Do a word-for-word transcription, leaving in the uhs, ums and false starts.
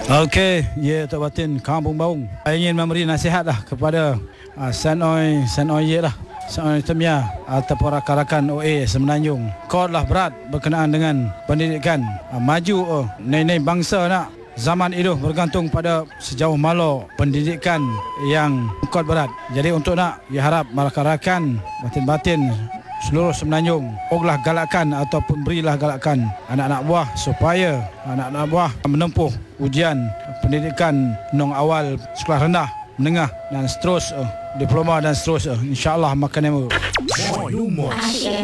Okey, ya Tok Batin Kampung Baung. Saya ingin memberi nasihatlah kepada uh, Sanoi Sanoi ye lah. Sanoi Temia ataupun rakan-rakan O A Semenanjung. Kodlah berat berkenaan dengan pendidikan. Uh, maju uh, nenek bangsa nak zaman itu bergantung pada sejauh mana pendidikan yang kod berat. Jadi untuk nak ya harap rakan-rakan batin-batin seluruh Semenanjung oglah galakkan ataupun berilah galakkan anak-anak buah supaya anak-anak buah menempuh ujian pendidikan nong awal sekolah rendah, menengah dan seterus uh, diploma dan seterus uh, insya-Allah makan nemu.